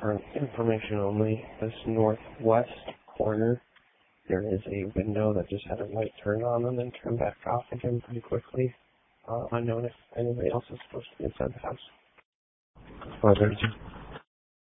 For information only, this northwest corner, there is a window that just had a light turn on and then turn back off again pretty quickly. Unknown if anybody else is supposed to be inside the house.